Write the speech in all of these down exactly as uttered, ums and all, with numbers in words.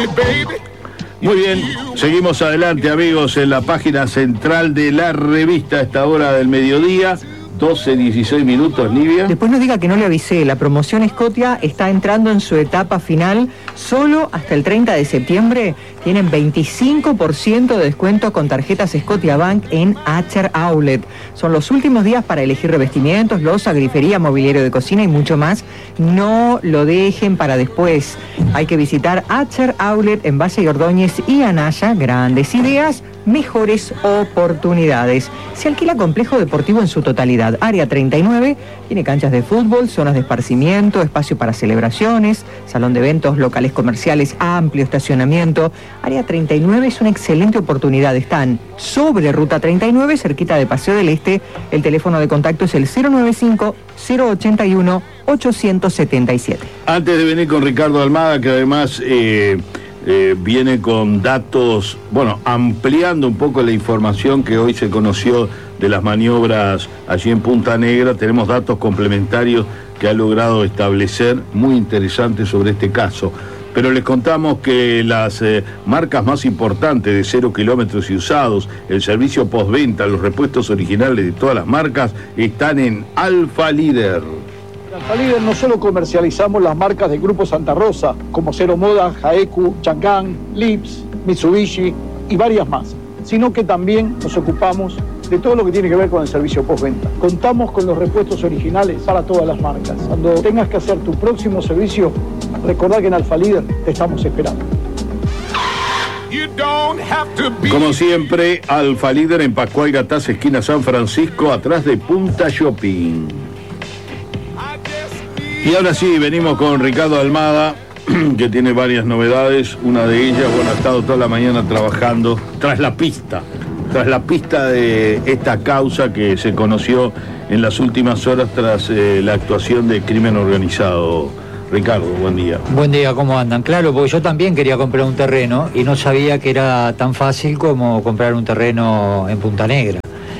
Muy bien, seguimos adelante, amigos, en la página central de la revista a esta hora del mediodía. doce, dieciséis minutos, Livia. Después no diga que no le avisé, la promoción Scotia está entrando en su etapa final. Solo hasta el treinta de septiembre tienen veinticinco por ciento de descuento con tarjetas Scotiabank en Acher Outlet. Son los últimos días para elegir revestimientos, loza, grifería, mobiliario de cocina y mucho más. No lo dejen para después. Hay que visitar Acher Outlet en Valle y Ordóñez y Anaya. Grandes ideas, mejores oportunidades. Se alquila complejo deportivo en su totalidad. Área treinta y nueve tiene canchas de fútbol, zonas de esparcimiento, espacio para celebraciones, salón de eventos, locales comerciales, amplio estacionamiento. Área treinta y nueve es una excelente oportunidad. Están sobre Ruta treinta y nueve, cerquita de Paseo del Este. El teléfono de contacto es el cero noventa y cinco, cero ochenta y uno, ochocientos setenta y siete. Antes de venir con Ricardo Almada, que además eh, eh, viene con datos, bueno, ampliando un poco la información que hoy se conoció de las maniobras allí en Punta Negra, tenemos datos complementarios que ha logrado establecer, muy interesantes sobre este caso. Pero les contamos que las eh, marcas más importantes de cero kilómetros y usados, el servicio postventa, los repuestos originales de todas las marcas, están en Alfa Líder. En Alfa Líder no solo comercializamos las marcas del Grupo Santa Rosa, como Cero Moda, Jaeku, Chang'an, Lips, Mitsubishi y varias más, sino que también nos ocupamos de todo lo que tiene que ver con el servicio postventa. Contamos con los repuestos originales para todas las marcas. Cuando tengas que hacer tu próximo servicio, recordá que en Alfa Líder te estamos esperando. Como siempre, Alfa Líder en Pascual Gataz, esquina San Francisco, atrás de Punta Shopping. Y ahora sí, venimos con Ricardo Almada, que tiene varias novedades. Una de ellas, bueno, ha estado toda la mañana trabajando tras la pista. Tras la pista de esta causa que se conoció en las últimas horas tras eh, la actuación de crimen organizado. Ricardo, buen día. Buen día, ¿cómo andan? Claro, porque yo también quería comprar un terreno y no sabía que era tan fácil como comprar un terreno en Punta Negra.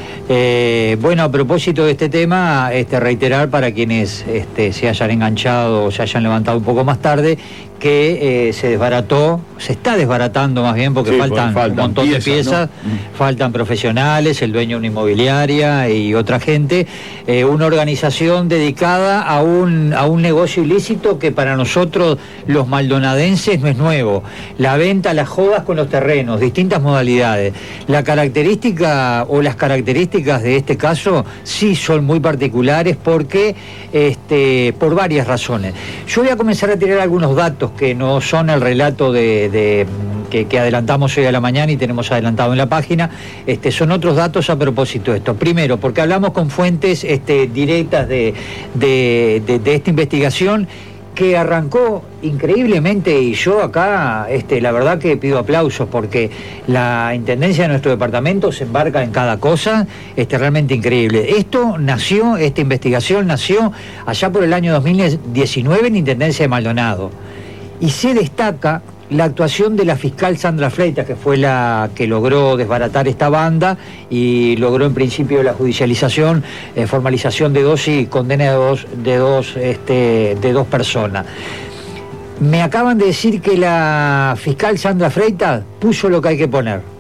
Eh, bueno, a propósito de este tema, este, reiterar para quienes este, se hayan enganchado o se hayan levantado un poco más tarde, que eh, se desbarató, se está desbaratando más bien porque sí, faltan, faltan un montón piezas, de piezas, ¿no? Faltan profesionales, el dueño de una inmobiliaria y otra gente, eh, una organización dedicada a un, a un negocio ilícito que para nosotros los maldonadenses no es nuevo, la venta, las jodas con los terrenos, distintas modalidades. La característica o las características de este caso sí son muy particulares porque, este, por varias razones. Yo voy a comenzar a tirar algunos datos que no son el relato de, de que, que adelantamos hoy a la mañana y tenemos adelantado en la página, este, son otros datos a propósito de esto. Primero, porque hablamos con fuentes este, directas de, de, de, de esta investigación que arrancó increíblemente, y yo acá, este, la verdad que pido aplausos porque la intendencia de nuestro departamento se embarca en cada cosa, este, realmente increíble. Esto nació, esta investigación nació allá por el año dos mil diecinueve en Intendencia de Maldonado. Y se destaca la actuación de la fiscal Sandra Freitas, que fue la que logró desbaratar esta banda y logró en principio la judicialización, eh, formalización de dos y condena de dos, de dos, este, de dos personas. Me acaban de decir que la fiscal Sandra Freitas puso lo que hay que poner.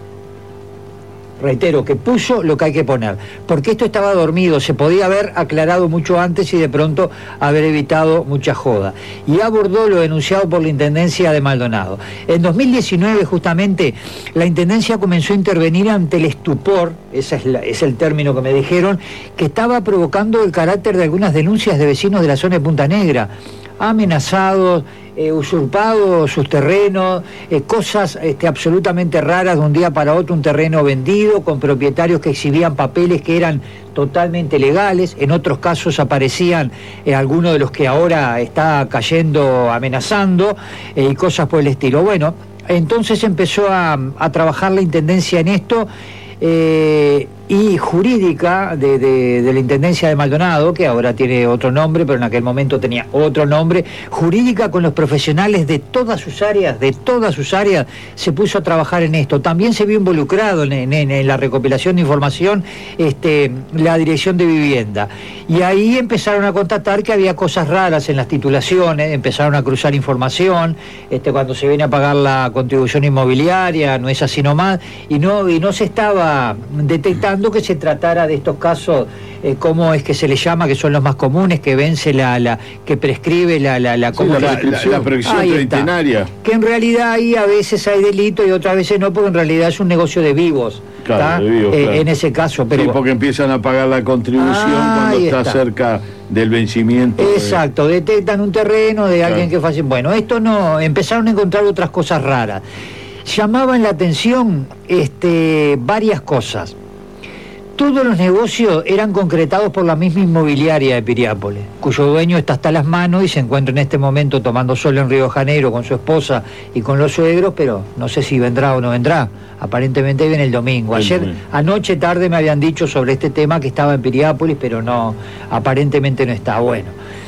Reitero, que puso lo que hay que poner, porque esto estaba dormido, se podía haber aclarado mucho antes y de pronto haber evitado mucha joda. Y abordó lo denunciado por la Intendencia de Maldonado. En dos mil diecinueve, justamente, la Intendencia comenzó a intervenir ante el estupor, ese es, la, es el término que me dijeron, que estaba provocando el carácter de algunas denuncias de vecinos de la zona de Punta Negra, amenazados, eh, usurpados sus terrenos, eh, cosas este, absolutamente raras, de un día para otro un terreno vendido, con propietarios que exhibían papeles que eran totalmente legales, en otros casos aparecían eh, algunos de los que ahora está cayendo amenazando, eh, y cosas por el estilo. Bueno, entonces empezó a, a trabajar la Intendencia en esto, eh, y jurídica de, de, de la Intendencia de Maldonado, que ahora tiene otro nombre, pero en aquel momento tenía otro nombre, jurídica con los profesionales de todas sus áreas, de todas sus áreas, se puso a trabajar en esto. También se vio involucrado en, en, en la recopilación de información este, la Dirección de Vivienda. Y ahí empezaron a constatar que había cosas raras en las titulaciones, empezaron a cruzar información, este, cuando se viene a pagar la contribución inmobiliaria, no es así nomás, y no, y no se estaba detectando que se tratara de estos casos, eh, ¿cómo es que se le llama? Que son los más comunes, que vence la, la que prescribe la, la, la, sí, la, la, la, la prescripción treintinaria. Que en realidad ahí a veces hay delito y otras veces no, porque en realidad es un negocio de vivos. Claro, de vivos, eh, claro. En ese caso. Pero sí, porque empiezan a pagar la contribución ah, cuando está, está cerca del vencimiento. Exacto, de... detectan un terreno de alguien claro. que fue. Bueno, esto no, empezaron a encontrar otras cosas raras. Llamaban la atención este, varias cosas. Todos los negocios eran concretados por la misma inmobiliaria de Piriápolis, cuyo dueño está hasta las manos y se encuentra en este momento tomando sol en Río de Janeiro con su esposa y con los suegros, pero no sé si vendrá o no vendrá. Aparentemente viene el domingo. Ayer, el anoche tarde me habían dicho sobre este tema que estaba en Piriápolis, pero no, aparentemente no está. Bueno,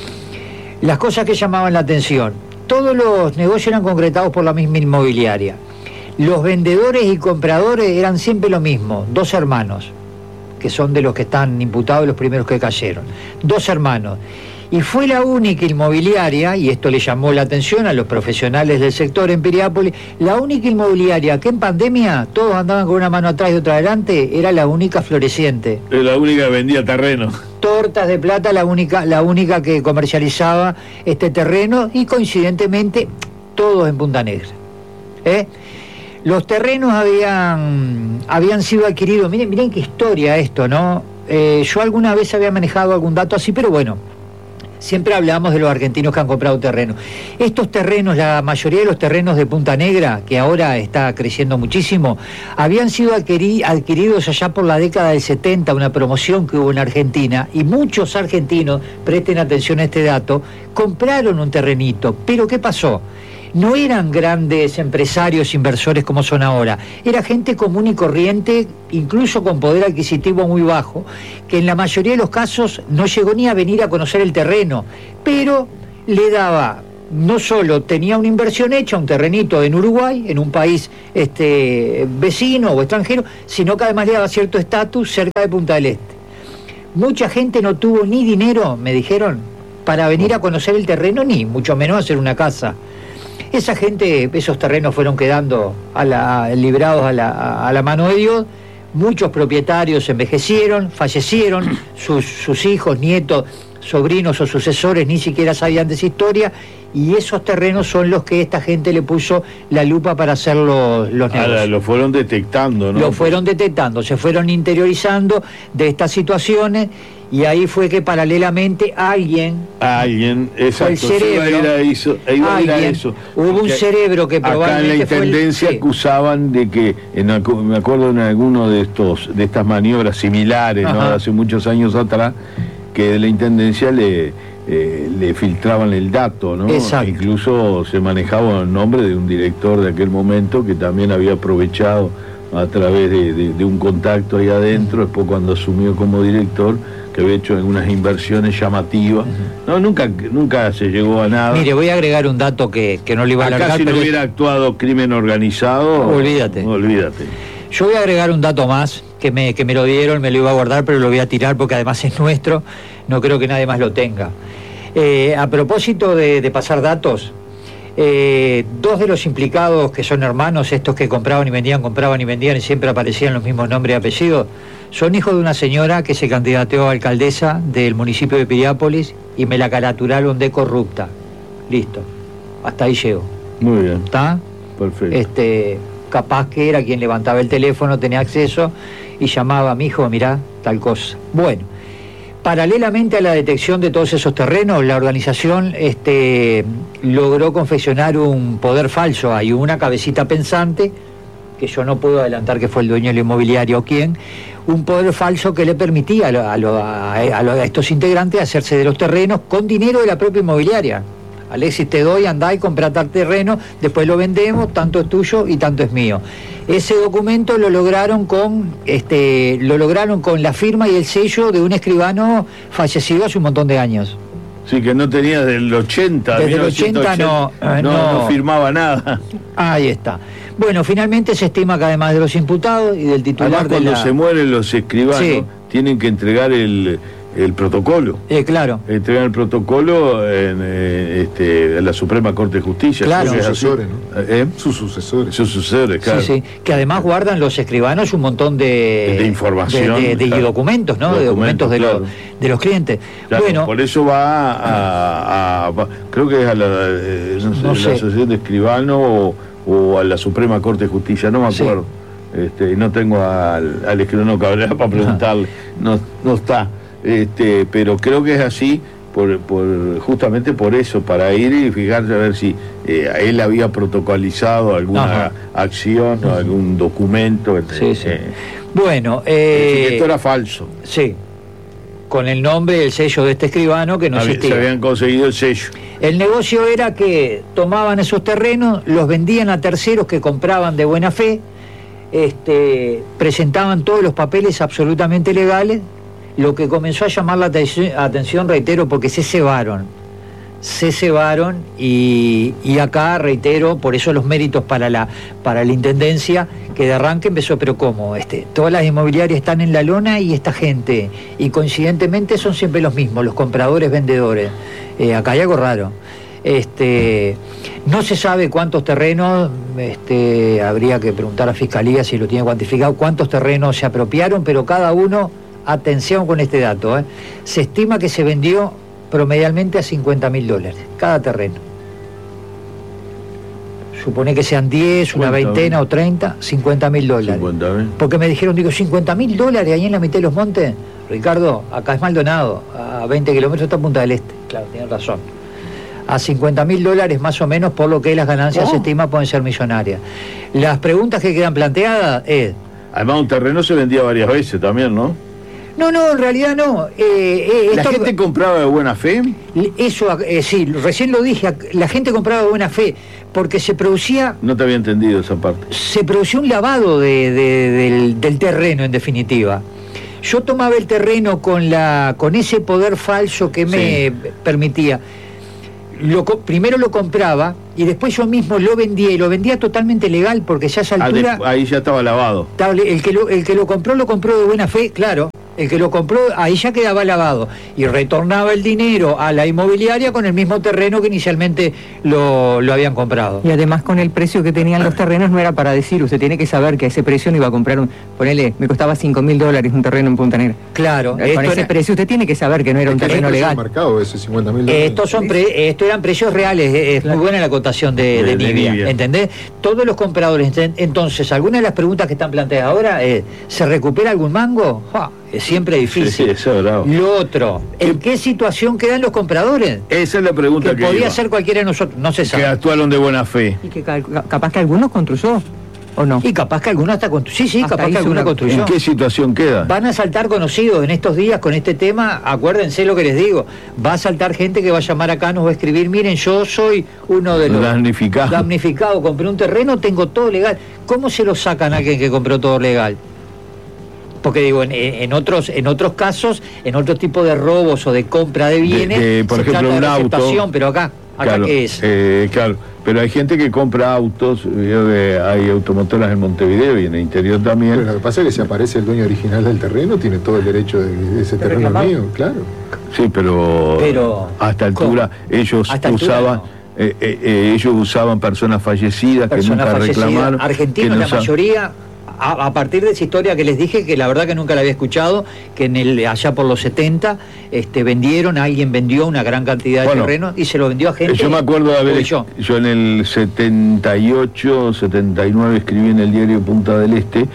las cosas que llamaban la atención. Todos los negocios eran concretados por la misma inmobiliaria. Los vendedores y compradores eran siempre lo mismo, dos hermanos, que son de los que están imputados, los primeros que cayeron. Dos hermanos. Y fue la única inmobiliaria, y esto le llamó la atención a los profesionales del sector en Piriápolis, la única inmobiliaria que en pandemia todos andaban con una mano atrás y otra adelante, era la única floreciente. Era la única que vendía terreno. Tortas de plata, la única, la única que comercializaba este terreno, y coincidentemente todos en Punta Negra. ¿Eh? Los terrenos habían, habían sido adquiridos, miren, miren qué historia esto, ¿no? Eh, yo alguna vez había manejado algún dato así, pero bueno, siempre hablamos de los argentinos que han comprado terrenos. Estos terrenos, la mayoría de los terrenos de Punta Negra, que ahora está creciendo muchísimo, habían sido adquirí, adquiridos allá por la década del setenta, una promoción que hubo en Argentina, y muchos argentinos, presten atención a este dato, compraron un terrenito. Pero ¿qué pasó? No eran grandes empresarios, inversores como son ahora, era gente común y corriente, incluso con poder adquisitivo muy bajo, que en la mayoría de los casos no llegó ni a venir a conocer el terreno, pero le daba, no solo tenía una inversión hecha, un terrenito en Uruguay, en un país este, vecino o extranjero, sino que además le daba cierto estatus cerca de Punta del Este. Mucha gente no tuvo ni dinero, me dijeron, para venir a conocer el terreno, ni mucho menos hacer una casa. Esa gente, esos terrenos fueron quedando a la, librados a la, a la mano de Dios. Muchos propietarios envejecieron, fallecieron, sus, sus hijos, nietos, sobrinos o sucesores ni siquiera sabían de esa historia, y esos terrenos son los que esta gente le puso la lupa para hacer los, los negocios. Ahora, lo fueron detectando, ¿no? Lo fueron detectando, se fueron interiorizando de estas situaciones, y ahí fue que paralelamente alguien... Alguien, exacto, el cerebro, iba a ir a eso. Iba alguien, a ir a eso. Hubo un cerebro que probablemente acá en la Intendencia fue el, acusaban de que, en, me acuerdo en alguno de estos de estas maniobras similares, ¿no? Hace muchos años atrás, que de la Intendencia le, eh, le filtraban el dato, ¿no? Exacto. Incluso se manejaba el nombre de un director de aquel momento que también había aprovechado a través de, de, de un contacto ahí adentro, después cuando asumió como director, que había hecho algunas inversiones llamativas. Uh-huh. No, nunca, nunca se llegó a nada. Mire, voy a agregar un dato que, que no le iba a alargar. Acá si no hubiera es... actuado crimen organizado... Olvídate. Olvídate. Yo voy a agregar un dato más, que me, que me lo dieron, me lo iba a guardar, pero lo voy a tirar porque además es nuestro, no creo que nadie más lo tenga. Eh, a propósito de, de pasar datos, eh, dos de los implicados que son hermanos, estos que compraban y vendían, compraban y vendían y siempre aparecían los mismos nombres y apellidos, son hijos de una señora que se candidateó a alcaldesa del municipio de Piriápolis y me la caraturaron de corrupta. Listo, hasta ahí llego. Muy bien. ¿Está? Perfecto. Este... capaz que era quien levantaba el teléfono, tenía acceso y llamaba a mi hijo, mirá, tal cosa. Bueno, paralelamente a la detección de todos esos terrenos, la organización este, logró confeccionar un poder falso. Hay una cabecita pensante, que yo no puedo adelantar que fue el dueño de la inmobiliaria o quién, un poder falso que le permitía a, lo, a, lo, a, a, lo, a estos integrantes hacerse de los terrenos con dinero de la propia inmobiliaria. Alexis, te doy, andá y comprá tal terreno, después lo vendemos, tanto es tuyo y tanto es mío. Ese documento lo lograron con este lo lograron con la firma y el sello de un escribano fallecido hace un montón de años. Sí, que no tenía del ochenta. Desde el ochenta no, no, no, no firmaba nada. Ahí está. Bueno, finalmente se estima que además de los imputados y del titular además, cuando de la... se mueren los escribanos, sí, tienen que entregar el, el protocolo. Eh, claro. Entregar el protocolo en, eh, este, en la Suprema Corte de Justicia. Claro. Sus sucesores, ¿no? ¿Eh? Sus sucesores. Sus sucesores, claro. Sí, sí. Que además guardan los escribanos un montón de... De información. De, de, de, claro. Y documentos, ¿no? Documentos, de documentos de, claro. los, de los clientes. Claro, bueno, por eso va a... a, a creo que es a la, eh, no sé, no la sé. Asociación de Escribanos o, o a la Suprema Corte de Justicia, no me acuerdo. Sí. Este, no tengo al, al escribano Cabrera para preguntarle, no, no está. Este, pero creo que es así por, por justamente por eso, para ir y fijarse a ver si eh, él había protocolizado alguna Ajá. acción o algún documento. Sí, sí. Eh, bueno, eh, esto era falso. Sí, con el nombre y el sello de este escribano que no Había, existía. Se habían conseguido el sello. El negocio era que tomaban esos terrenos, los vendían a terceros que compraban de buena fe, este, presentaban todos los papeles absolutamente legales. Lo que comenzó a llamar la atención, reitero, porque se cebaron, se cebaron y, y acá, reitero, por eso los méritos para la, para la Intendencia, que de arranque empezó, pero ¿cómo? Este, todas las inmobiliarias están en la lona y esta gente, y coincidentemente son siempre los mismos, los compradores, vendedores. Eh, acá hay algo raro. Este, no se sabe cuántos terrenos, este, habría que preguntar a Fiscalía si lo tiene cuantificado, cuántos terrenos se apropiaron, pero cada uno... Atención con este dato, ¿eh? Se estima que se vendió promedialmente a cincuenta mil dólares cada terreno. Supone que sean diez, una veintena o treinta, cincuenta mil dólares. Porque me dijeron, digo, cincuenta mil dólares ahí en la mitad de los montes. Ricardo, acá es Maldonado, a veinte kilómetros está Punta del Este. Claro, tienes razón. A cincuenta mil dólares más o menos, por lo que las ganancias oh. se estima pueden ser millonarias. Las preguntas que quedan planteadas es... Además, un terreno se vendía varias veces también, ¿no? No, no, en realidad no. Eh, eh, ¿La esto, gente compraba de buena fe? Eso, eh, sí, recién lo dije, la gente compraba de buena fe, porque se producía... No te había entendido esa parte. Se producía un lavado de, de, del, del terreno, en definitiva. Yo tomaba el terreno con, la, con ese poder falso que me sí. permitía. Lo, primero lo compraba y después yo mismo lo vendía, y lo vendía totalmente legal, porque ya a esa altura... Ah, de, ahí ya estaba lavado. El que, lo, el que lo compró, lo compró de buena fe, claro. El que lo compró, ahí ya quedaba lavado. Y retornaba el dinero a la inmobiliaria con el mismo terreno que inicialmente lo, lo habían comprado. Y además con el precio que tenían los terrenos no era para decir, usted tiene que saber que a ese precio no iba a comprar un... Ponele, me costaba cinco mil dólares un terreno en Punta Negra. Claro. Con ese era... precio usted tiene que saber que no era un terreno legal. Marcado ese cincuenta mil dólares. Estos, son pre, estos eran precios reales, es claro. Muy buena la acotación de, de, de, Nibia, de Nibia, ¿entendés? Todos los compradores, entonces, algunas de las preguntas que están planteadas ahora es, ¿se recupera algún mango? ¡Ja! Es siempre difícil. Sí, sí, eso es bravo. Lo otro, ¿en qué situación quedan los compradores? Esa es la pregunta que, que podía iba. ser cualquiera de nosotros, no se sabe. Que actuaron de buena fe. Y que capaz que algunos construyó, ¿o no? Y capaz que algunos hasta construyó. Sí, sí, hasta capaz que algunos construyó. ¿En qué situación queda? Van a saltar conocidos en estos días con este tema, acuérdense lo que les digo. Va a saltar gente que va a llamar acá, nos va a escribir, miren, yo soy uno de los... Damnificado. Damnificado, compré un terreno, tengo todo legal. ¿Cómo se lo sacan a alguien que compró todo legal? Porque digo, en, en otros en otros casos, en otro tipo de robos o de compra de bienes, de, de, por se ejemplo, trata un de auto, pero acá, acá claro, ¿qué es? Eh, claro, pero hay gente que compra autos, veo que hay automotoras en Montevideo y en el interior también. Pero lo que pasa es que si aparece el dueño original del terreno, tiene todo el derecho de, de ese ¿De terreno reclamar? mío, claro. Sí, pero, pero a esta altura ¿cómo? ellos Hasta usaban... altura, no. Eh, eh, eh, ellos usaban personas fallecidas Personas que nunca fallecidas, reclamaron. argentinos, que no la sab... mayoría, a, a partir de esa historia que les dije, que la verdad que nunca la había escuchado, que en el allá por los setenta este, vendieron, alguien vendió una gran cantidad de bueno, terrenos y se lo vendió a gente. Yo me acuerdo de haber, yo. yo en el setenta y ocho, setenta y nueve escribí en el diario Punta del Este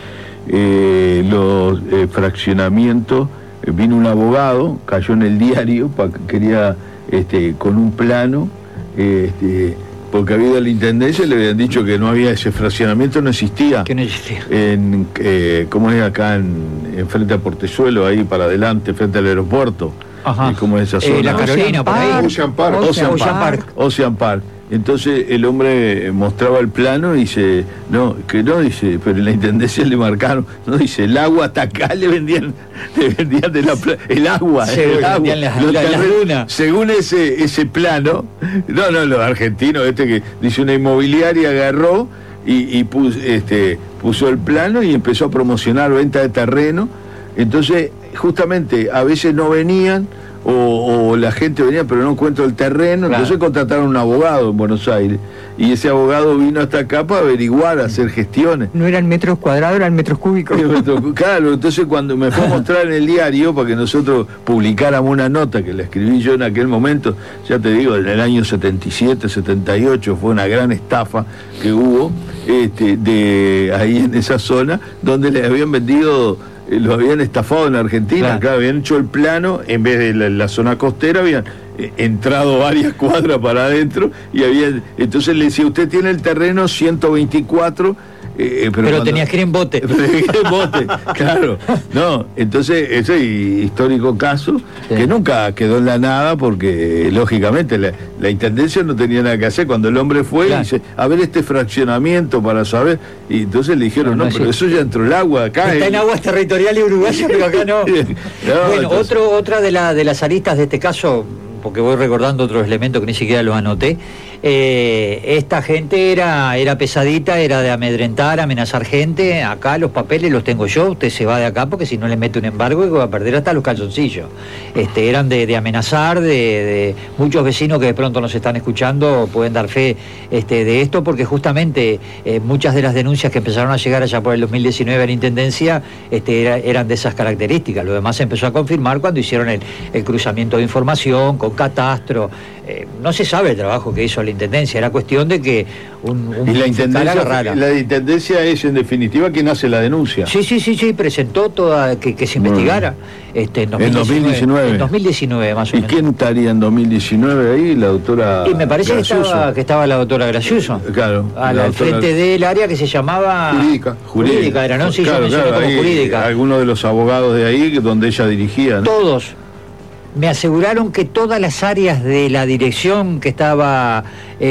eh, los eh, fraccionamientos, eh, vino un abogado, cayó en el diario, pa, quería este, con un plano, eh, este, porque había ido a la intendencia y le habían dicho que no había ese fraccionamiento, no existía. Que no existía. En, eh, ¿cómo es acá en, en frente a Portezuelo, ahí para adelante, frente al aeropuerto? eh, como esa zona. Eh, la Carolina, por ahí. Ocean Park. Ocean, Ocean Park. Park. Ocean Park. Entonces el hombre mostraba el plano y dice, no, que no, dice, pero en la intendencia le marcaron, no, dice, el agua hasta acá le vendían, le vendían de la pla- el agua, Sí, el le agua. vendían las- Los las terrenos, lunas. según ese, ese plano, no, no, los argentinos, este que dice una inmobiliaria agarró y, y pus, este, puso el plano y empezó a promocionar venta de terreno. Entonces, justamente, a veces no venían, o, o la gente venía pero no encuentro el terreno, Claro. entonces contrataron un abogado en Buenos Aires, y ese abogado vino hasta acá para averiguar, hacer gestiones. No eran metros cuadrados, eran metros cúbicos. Claro, entonces cuando me fue a mostrar en el diario para que nosotros publicáramos una nota que la escribí yo en aquel momento, ya te digo, en el año setenta y siete, setenta y ocho, fue una gran estafa que hubo este, de ahí en esa zona, donde le habían vendido, eh, lo habían estafado en Argentina, Claro. claro, habían hecho el plano, en vez de la, la zona costera, habían eh, entrado varias cuadras para adentro, y habían, entonces le decía, usted tiene el terreno ciento veinticuatro, eh, pero, Pero cuando- tenías que ir en bote. en bote, claro. No, entonces ese histórico caso Sí. que nunca quedó en la nada porque lógicamente la, la intendencia no tenía nada que hacer. Cuando el hombre fue, Claro. dice, a ver este fraccionamiento para saber, y entonces le dijeron, No, no, no pero existe. eso ya entró el agua acá. Está en eh". aguas territoriales uruguayas, pero acá no. No, Bueno, entonces- otro, otra de, la, de las aristas de este caso, porque voy recordando otros elementos que ni siquiera los anoté, eh, esta gente era, era pesadita, era de amedrentar, amenazar gente. Acá los papeles los tengo yo, usted se va de acá porque si no le mete un embargo y va a perder hasta los calzoncillos. Este, eran de, de amenazar, de, de muchos vecinos que de pronto nos están escuchando pueden dar fe este, de esto, porque justamente eh, muchas de las denuncias que empezaron a llegar allá por el dos mil diecinueve a la Intendencia este, era- eran de esas características. Lo demás se empezó a confirmar cuando hicieron el, el cruzamiento de información con catastro. Eh, no se sabe el trabajo que hizo la Intendencia, era cuestión de que un, un Y la fiscal intendencia, agarrara. la intendencia es en definitiva quien hace la denuncia. Sí, sí, sí, sí, presentó toda, que, que se Bueno. investigara este, en En dos mil diecinueve. En dos mil diecinueve, más o ¿Y menos. quién estaría en dos mil diecinueve ahí? La doctora Y me parece que Gracioso. estaba, que estaba la doctora Gracioso. Claro, Al, la al doctora- frente del área que se llamaba... Jurídica. Jurídica era, ¿no? Sí, claro, yo mencioné claro, como ahí, jurídica. algunos de los abogados de ahí donde ella dirigía, ¿no? Todos me aseguraron que todas las áreas de la dirección que estaba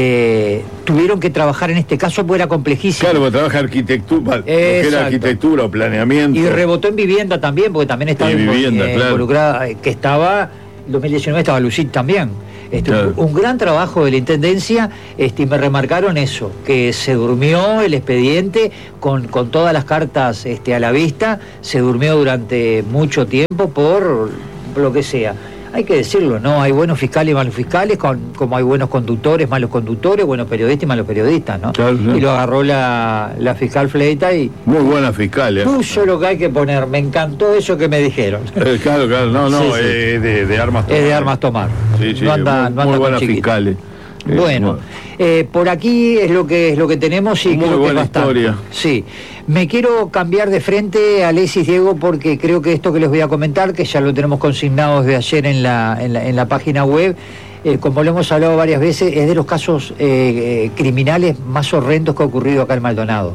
eh, tuvieron que trabajar en este caso, porque era complejísimo. Claro, porque trabaja arquitectura, lo que Exacto. era arquitectura o planeamiento. Y rebotó en vivienda también, porque también estaba Y vivienda, eh, claro. involucrada, eh, que estaba, en dos mil diecinueve estaba Lucid también. Este, Claro. un, un gran trabajo de la Intendencia, este, y me remarcaron eso, que se durmió el expediente con, con todas las cartas este, a la vista, se durmió durante mucho tiempo por lo que sea. Hay que decirlo, ¿no? Hay buenos fiscales y malos fiscales, con, como hay buenos conductores, malos conductores, buenos periodistas y malos periodistas, ¿no? Claro, claro. Y lo agarró la, la fiscal Fleita y Muy buena fiscal, ¿eh? puso lo que hay que poner. Me encantó eso que me dijeron. Eh, claro, claro, no, no, Sí, sí. es de, de armas Es de armas tomar. Sí, sí, no anda, muy, no anda muy con buenas chiquitos. fiscales. Eh, Bueno, eh, por aquí es lo que es lo que tenemos y Muy creo que es buena bastante. historia. Sí. Me quiero cambiar de frente, Alexis, Diego, porque creo que esto que les voy a comentar, que ya lo tenemos consignado desde ayer en la, en la, en la página web, eh, como lo hemos hablado varias veces, es de los casos eh, eh, criminales más horrendos que ha ocurrido acá en Maldonado.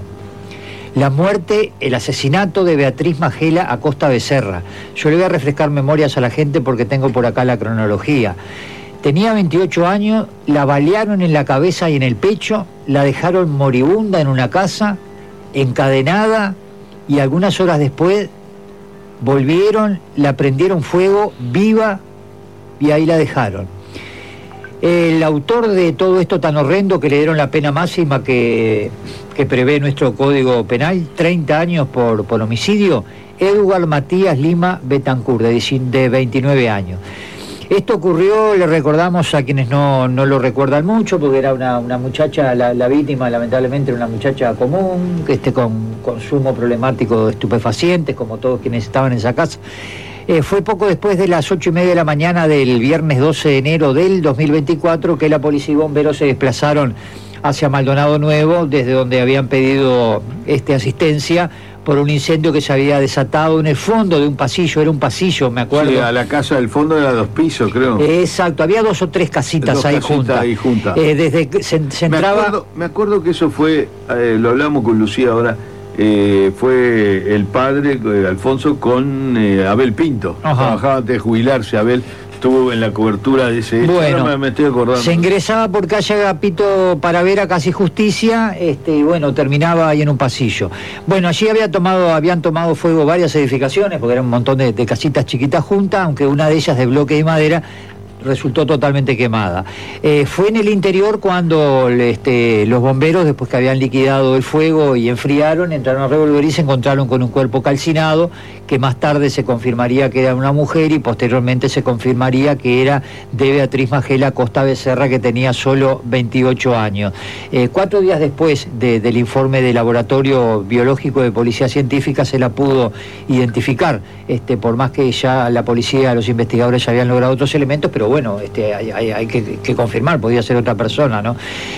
La muerte, el asesinato de Beatriz Magela Acosta Becerra. Yo le voy a refrescar memorias a la gente porque tengo por acá la cronología. Tenía veintiocho años, la balearon en la cabeza y en el pecho, la dejaron moribunda en una casa, encadenada, y algunas horas después volvieron, la prendieron fuego viva y ahí la dejaron. El autor de todo esto tan horrendo, que le dieron la pena máxima que, que prevé nuestro Código Penal, treinta años por, por homicidio, Edward Matías Lima Betancourt, de, dieci- de veintinueve años. Esto ocurrió, le recordamos a quienes no, no lo recuerdan mucho, porque era una, una muchacha, la, la víctima lamentablemente era una muchacha común, que esté con consumo problemático de estupefacientes, como todos quienes estaban en esa casa. Eh, fue poco después de las ocho y media de la mañana del viernes doce de enero del dos mil veinticuatro que la policía y bomberos se desplazaron hacia Maldonado Nuevo, desde donde habían pedido este, asistencia por un incendio que se había desatado en el fondo de un pasillo, era un pasillo, me acuerdo. Sí, a la casa del fondo era dos pisos, creo. Exacto, había dos o tres casitas Dos ahí casitas juntas. ahí juntas. Eh, desde que se, se me, entraba... acuerdo, me acuerdo que eso fue, eh, lo hablamos con Lucía ahora, eh, fue el padre, eh, Alfonso, con eh, Abel Pinto. Ajá. Trabajaba antes de jubilarse, Abel, estuvo en la cobertura de ese hecho. Bueno, Ahora me, me estoy acordando. Se ingresaba por calle Agapito Paravera, casi Justicia, este, y bueno, terminaba ahí en un pasillo. Bueno, allí había tomado, habían tomado fuego varias edificaciones, porque eran un montón de, de casitas chiquitas juntas, aunque una de ellas de bloque de madera resultó totalmente quemada. Eh, fue en el interior cuando este, los bomberos, después que habían liquidado el fuego y enfriaron, entraron a revolver y se encontraron con un cuerpo calcinado, que más tarde se confirmaría que era una mujer y posteriormente se confirmaría que era de Beatriz Magela Costa Becerra, que tenía solo veintiocho años. Eh, cuatro días después de, del informe del Laboratorio Biológico de Policía Científica se la pudo identificar, este, por más que ya la policía, los investigadores ya habían logrado otros elementos, pero bueno, este, hay, hay, hay que, que confirmar, podía ser otra persona, ¿no?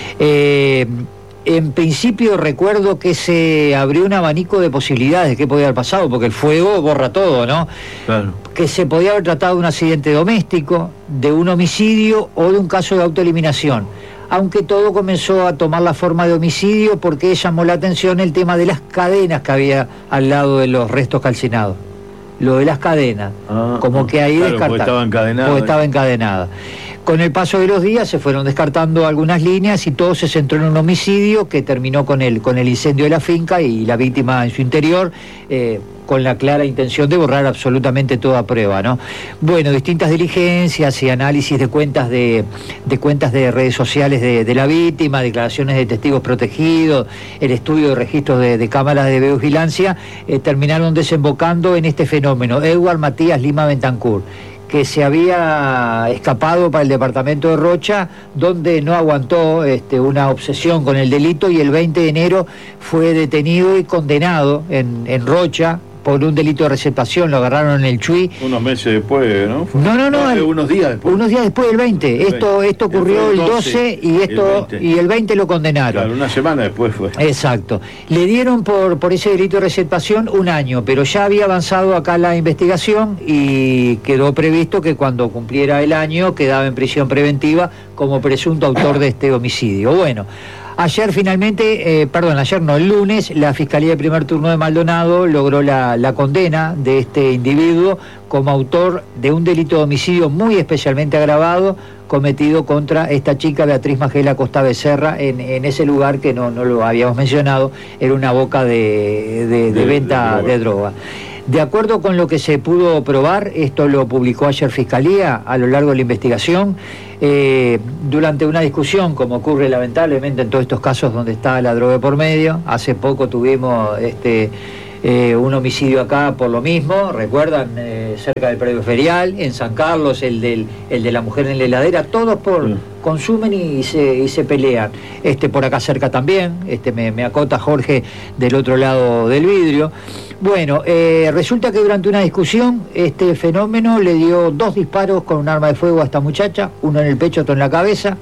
Eh, En principio recuerdo que se abrió un abanico de posibilidades de qué podía haber pasado, porque el fuego borra todo, ¿no? Claro. Que se podía haber tratado de un accidente doméstico, de un homicidio o de un caso de autoeliminación. Aunque todo comenzó a tomar la forma de homicidio porque llamó la atención el tema de las cadenas que había al lado de los restos calcinados. Lo de las cadenas, Ah, como que ahí claro, descartaron. porque estaba encadenada. Porque estaba encadenada. Con el paso de los días se fueron descartando algunas líneas y todo se centró en un homicidio que terminó con el, con el incendio de la finca y la víctima en su interior, eh, con la clara intención de borrar absolutamente toda prueba, ¿no? Bueno, distintas diligencias y análisis de cuentas de, de cuentas de redes sociales de, de la víctima, declaraciones de testigos protegidos, el estudio de registros de, de cámaras de vigilancia, eh, terminaron desembocando en este fenómeno. Edward Matías Lima Bentancur, que se había escapado para el departamento de Rocha, donde no aguantó este, una obsesión con el delito, y el veinte de enero fue detenido y condenado en, en Rocha por un delito de receptación. Lo agarraron en el Chuy. Unos meses después, ¿no? Fue- No, no, no. eh, el- unos días después. Unos días después del veinte. El Esto, veinte. esto ocurrió el doce y, esto, el veinte. y el veinte lo condenaron. Claro, una semana después fue. Exacto. Le dieron por, por ese delito de receptación un año, pero ya había avanzado acá la investigación y quedó previsto que cuando cumpliera el año quedaba en prisión preventiva como presunto autor de este homicidio. Bueno, ayer finalmente, eh, perdón, ayer no, el lunes, la Fiscalía de Primer Turno de Maldonado logró la, la condena de este individuo como autor de un delito de homicidio muy especialmente agravado cometido contra esta chica Beatriz Magela Costa Becerra en, en ese lugar que no, no lo habíamos mencionado, era una boca de, de, de De- venta de droga. de droga. De acuerdo con lo que se pudo probar, esto lo publicó ayer Fiscalía a lo largo de la investigación, eh, durante una discusión, como ocurre lamentablemente en todos estos casos donde está la droga por medio. Hace poco tuvimos este, eh, un homicidio acá por lo mismo, recuerdan, eh, cerca del predio ferial, en San Carlos, el, del, el de la mujer en la heladera, todos por... Sí. consumen y se, y se pelean. Este, por acá cerca también, este, me, me acota Jorge del otro lado del vidrio. Bueno, eh, resulta que durante una discusión este fenómeno le dio dos disparos con un arma de fuego a esta muchacha, uno en el pecho, otro en la cabeza.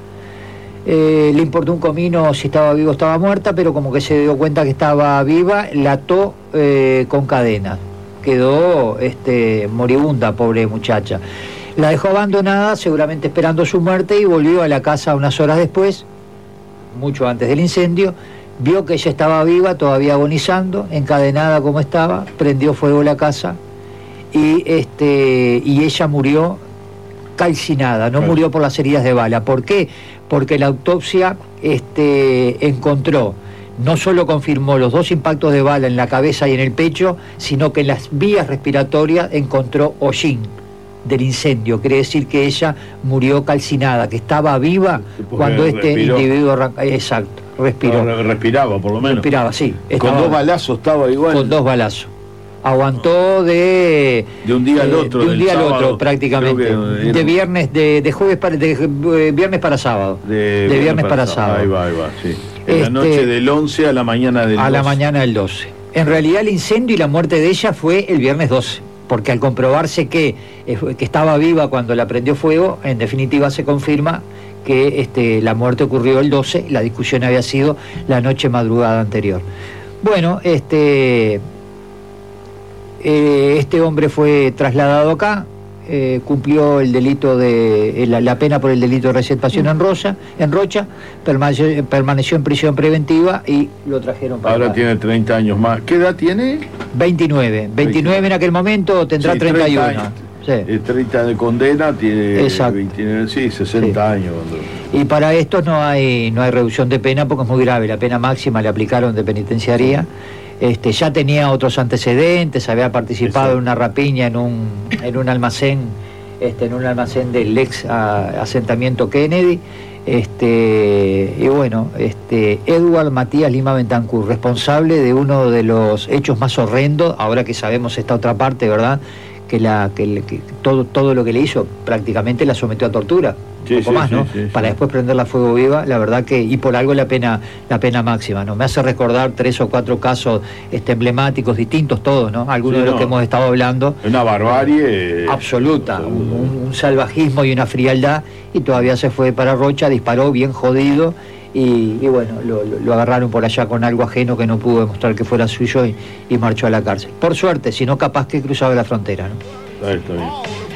Eh, le importó un comino si estaba vivo o estaba muerta, pero como que se dio cuenta que estaba viva, la ató eh, con cadenas. Quedó este, moribunda, pobre muchacha. La dejó abandonada, seguramente esperando su muerte, y volvió a la casa unas horas después, mucho antes del incendio. Vio que ella estaba viva, todavía agonizando, encadenada como estaba, prendió fuego la casa y, este, y ella murió calcinada, no Claro. murió por las heridas de bala. ¿Por qué? Porque la autopsia este, encontró, no solo confirmó los dos impactos de bala en la cabeza y en el pecho, sino que en las vías respiratorias encontró hollín del incendio. Quiere decir que ella murió calcinada, que estaba viva Porque cuando este respiró. individuo arranca. Exacto, respiró. No, respiraba, por lo menos. Respiraba, sí. Con estaba- dos balazos estaba igual. Con dos balazos. Aguantó de... De un día al otro, De un del día al sábado, otro, prácticamente. creo que era- De viernes, de, de jueves para... De, eh, viernes para sábado. De, De viernes para sábado. Ahí va, ahí va, sí. En Este, la noche del once a la mañana del A la doce. mañana del doce. En realidad el incendio y la muerte de ella fue el viernes doce, porque al comprobarse que, eh, que estaba viva cuando la prendió fuego, en definitiva se confirma que este, la muerte ocurrió el doce, la discusión había sido la noche madrugada anterior. Bueno, este, eh, este hombre fue trasladado acá, eh, cumplió el delito de la, la pena por el delito de receptación en Rocha, en Rocha, permaneció, permaneció en prisión preventiva y lo trajeron para Ahora acá. tiene treinta años más. ¿Qué edad tiene? veintinueve, veintinueve en aquel momento, tendrá Sí, treinta y uno. treinta años. Sí. Eh, treinta de condena, tiene Exacto. veintinueve, sí, sesenta Sí. años. Cuando... Y para estos no hay no hay reducción de pena porque es muy grave. La pena máxima le aplicaron de penitenciaría. Este, ya tenía otros antecedentes, había participado Exacto. en una rapiña en un en un almacén, este, en un almacén del ex a, asentamiento Kennedy. Este, y bueno, este, Edward Matías Lima Bentancur, responsable de uno de los hechos más horrendos, ahora que sabemos esta otra parte, ¿verdad? Que, la, que, que todo, todo lo que le hizo prácticamente la sometió a tortura, Sí, un poco sí, más, sí, ¿no? sí, sí. Para después prenderla a fuego viva, la verdad que, y por algo la pena, la pena máxima, ¿no? Me hace recordar tres o cuatro casos este, emblemáticos, distintos todos, ¿no? Algunos Sí, de los no. que hemos estado hablando. Una barbarie. Absoluta, absoluta. un, un- un salvajismo y una frialdad, y todavía se fue para Rocha, disparó bien jodido, y, y bueno, lo, lo- lo agarraron por allá con algo ajeno que no pudo demostrar que fuera suyo y, y marchó a la cárcel. Por suerte, si no capaz que cruzaba la frontera, ¿no? Ahí está bien.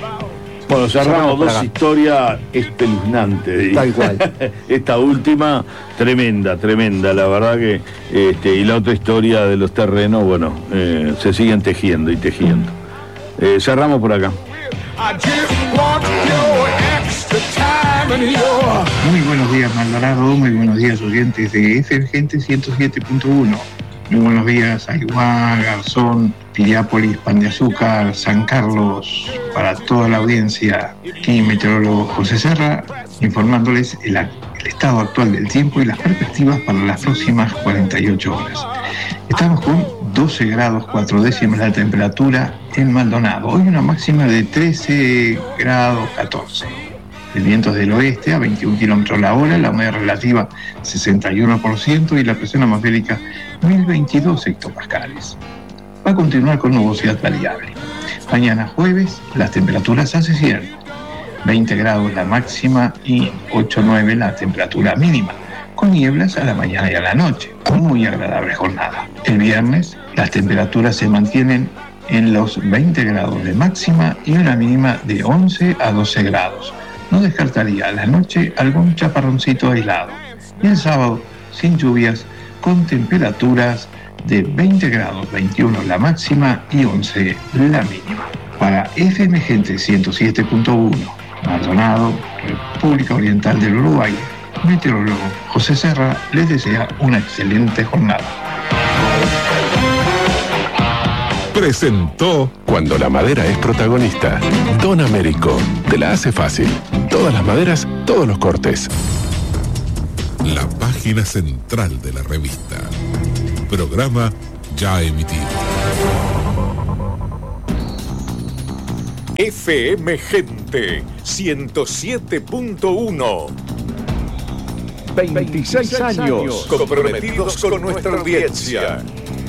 Bueno, Cerramos cerramos por dos acá. historias espeluznantes. diría. Tal cual. Esta última, tremenda, tremenda, la verdad que, este, y la otra historia de los terrenos, bueno, eh, se siguen tejiendo y tejiendo. Eh, cerramos por acá. I just want your extra time and your... Muy buenos días, Maldonado. Muy buenos días, oyentes de F M Gente ciento siete punto uno. Muy buenos días, Aiguá, Garzón, Piriápolis, Pan de Azúcar, San Carlos, para toda la audiencia. Aquí meteorólogo José Serra, informándoles el, el estado actual del tiempo y las perspectivas para las próximas cuarenta y ocho horas. Estamos con doce grados cuatro décimas la temperatura en Maldonado. Hoy una máxima de trece grados catorce. El viento es del oeste a veintiún kilómetros la hora, la humedad relativa sesenta y uno por ciento y la presión atmosférica mil veintidós hectopascales. Va a continuar con nubosidad variable. Mañana jueves las temperaturas ascienden. veinte grados la máxima y ocho nueve la temperatura mínima, con nieblas a la mañana y a la noche. Muy agradable jornada. El viernes las temperaturas se mantienen en los veinte grados de máxima y una mínima de once a doce grados. No descartaría a la noche algún chaparroncito aislado. Y el sábado, sin lluvias, con temperaturas de veinte grados veintiuno la máxima y once la mínima. Para F M Gente ciento siete punto uno, Maldonado, República Oriental del Uruguay, meteorólogo José Serra les desea una excelente jornada. Presentó Cuando la madera es protagonista. Don Américo, te la hace fácil. Todas las maderas, todos los cortes. La página central de la revista. Programa ya emitido. F M Gente ciento siete punto uno. veintiséis años comprometidos con nuestra audiencia.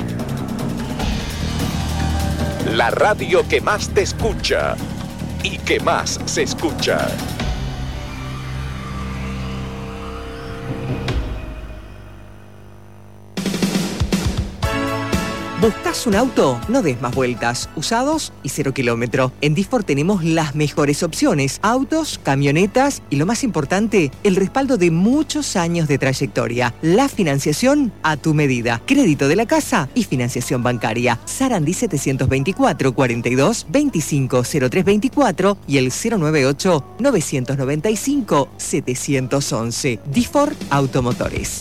La radio que más te escucha y que más se escucha. ¿Buscas un auto? No des más vueltas. Usados y cero kilómetro. En Disfor tenemos las mejores opciones. Autos, camionetas y lo más importante, el respaldo de muchos años de trayectoria. La financiación a tu medida. Crédito de la casa y financiación bancaria. Sarandí setecientos veinticuatro, cuarenta y dos, veinticinco, cero tres veinticuatro y el cero noventa y ocho, novecientos noventa y cinco, setecientos once. Disfor Automotores.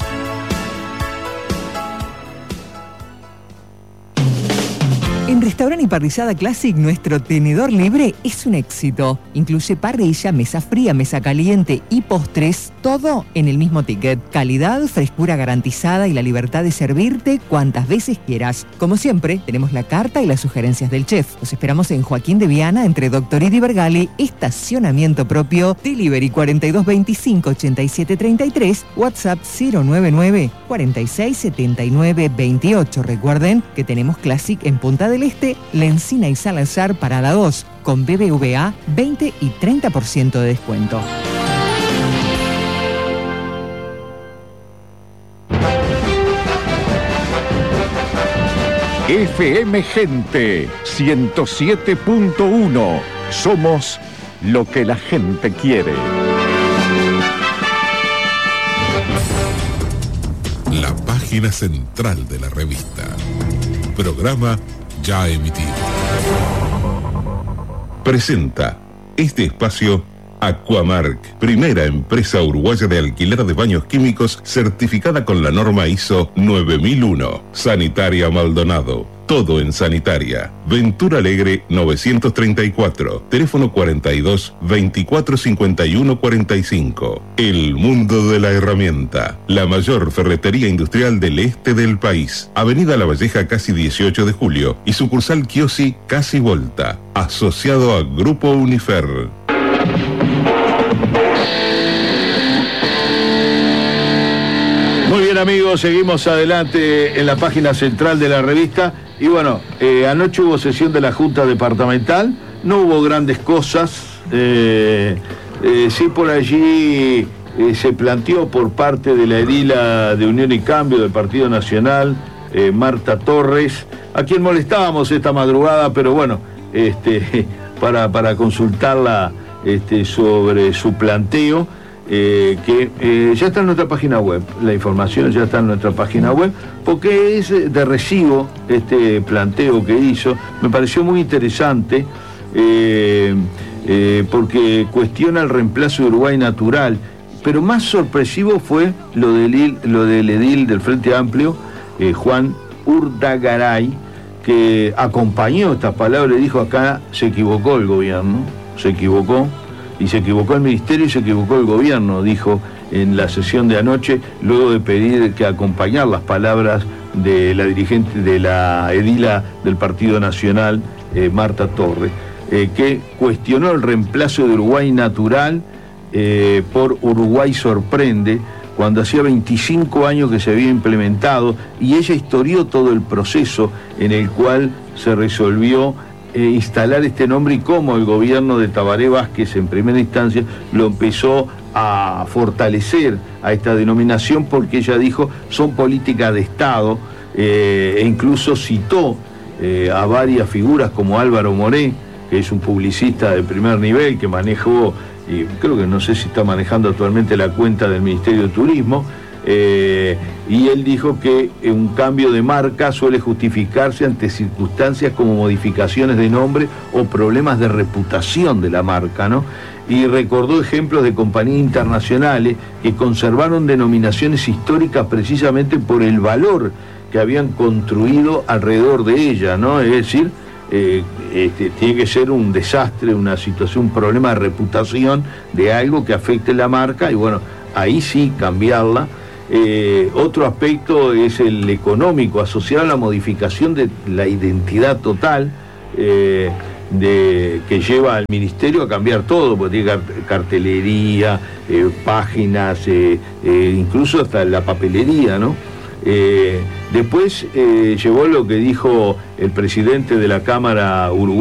En Restaurante y Parrillada Classic, nuestro tenedor libre es un éxito. Incluye parrilla, mesa fría, mesa caliente y postres, todo en el mismo ticket. Calidad, frescura garantizada y la libertad de servirte cuantas veces quieras. Como siempre, tenemos la carta y las sugerencias del chef. Los esperamos en Joaquín de Viana, entre Doctorito y Bergali, estacionamiento propio, delivery cuarenta y dos veinticinco, ochenta y siete treinta y tres, WhatsApp cero noventa y nueve, cuarenta y seis, setenta y nueve, veintiocho. Recuerden que tenemos Classic en Punta del Este, La Encina y Salazar para la dos, con B B V A veinte y treinta por ciento de descuento. F M Gente ciento siete punto uno. Somos lo que la gente quiere. La página central de la revista. Programa ya emitido. presenta este espacio Aquamark, primera empresa uruguaya de alquiler de baños químicos certificada con la norma I S O nueve mil uno. Sanitaria Maldonado, todo en sanitaria. Ventura Alegre novecientos treinta y cuatro, teléfono cuarenta y dos, veinticuatro cincuenta y uno cuarenta y cinco. El mundo de la herramienta, la mayor ferretería industrial del este del país. Avenida La Valleja casi dieciocho de julio y sucursal Kiosi casi Volta, asociado a Grupo Unifer. Muy bien, amigos, seguimos adelante en la página central de la revista. Y bueno, eh, anoche hubo sesión de la Junta Departamental, no hubo grandes cosas, eh, eh, sí por allí eh, se planteó por parte de la edila de Unión y Cambio del Partido Nacional, eh, Marta Torres, a quien molestábamos esta madrugada, pero bueno, este, para, para consultarla este, sobre su planteo. Eh, que eh, ya está en nuestra página web, la información ya está en nuestra página web, porque es de recibo este planteo que hizo, me pareció muy interesante, eh, eh, porque cuestiona el reemplazo de Uruguay Natural, pero más sorpresivo fue lo del, lo del edil del Frente Amplio, eh, Juan Urdagaray, que acompañó estas palabras y dijo: acá se equivocó el gobierno, se equivocó. Y se equivocó el ministerio y se equivocó el gobierno, dijo en la sesión de anoche, luego de pedir que acompañar las palabras de la dirigente, de la edila del Partido Nacional, eh, Marta Torres, eh, que cuestionó el reemplazo de Uruguay Natural eh, por Uruguay Sorprende, cuando hacía veinticinco años que se había implementado, y ella historió todo el proceso en el cual se resolvió Eh, instalar este nombre y cómo el gobierno de Tabaré Vázquez en primera instancia lo empezó a fortalecer a esta denominación, porque ella dijo son políticas de Estado, eh, e incluso citó eh, a varias figuras como Álvaro Moré, que es un publicista de primer nivel que manejó, y creo que no sé si está manejando actualmente la cuenta del Ministerio de Turismo, Eh, y él dijo que un cambio de marca suele justificarse ante circunstancias como modificaciones de nombre o problemas de reputación de la marca, ¿no? Y recordó ejemplos de compañías internacionales que conservaron denominaciones históricas precisamente por el valor que habían construido alrededor de ella, ¿no? Es decir, eh, este, tiene que ser un desastre, una situación, un problema de reputación de algo que afecte la marca, y bueno, ahí sí cambiarla. Eh, otro aspecto es el económico, asociado a la modificación de la identidad total, eh, de, que lleva al ministerio a cambiar todo, porque tiene cartelería, eh, páginas, eh, eh, incluso hasta la papelería, ¿no? Eh, después eh, llevó lo que dijo el presidente de la Cámara Uruguaya,